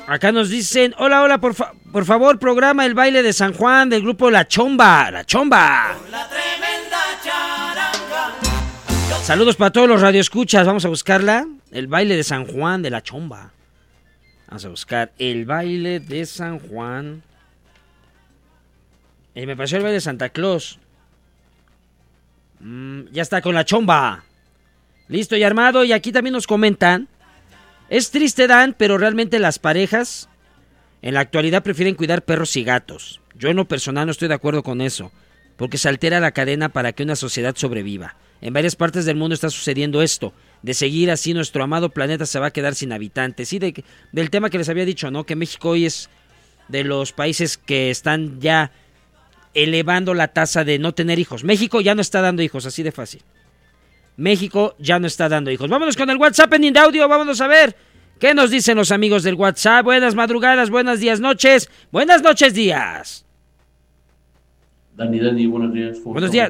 Acá nos dicen, hola, por favor, programa el baile de San Juan del grupo La Chomba. Saludos para todos los radioescuchas, vamos a buscarla. El baile de San Juan de La Chomba. Vamos a buscar el baile de San Juan. Me pasó el baile de Santa Claus. Ya está con La Chomba. Listo y armado. Y aquí también nos comentan. Es triste, Dan, pero realmente las parejas en la actualidad prefieren cuidar perros y gatos. Yo en lo personal no estoy de acuerdo con eso, porque se altera la cadena para que una sociedad sobreviva. En varias partes del mundo está sucediendo esto. De seguir así, nuestro amado planeta se va a quedar sin habitantes. Y del tema que les había dicho, ¿no? Que México hoy es de los países que están ya elevando la tasa de no tener hijos. México ya no está dando hijos, así de fácil. México ya no está dando hijos. Vámonos con el WhatsApp en de audio, vámonos a ver qué nos dicen los amigos del WhatsApp. Buenas madrugadas, buenos días, noches. Buenas noches, días. Dani, buenos días. Buenos días.